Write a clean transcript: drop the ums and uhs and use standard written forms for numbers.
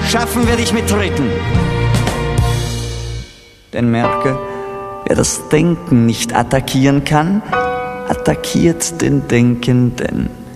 schaffen werde ich mit Dritten. Denn merke, wer das Denken nicht attackieren kann, attackiert den Denkenden.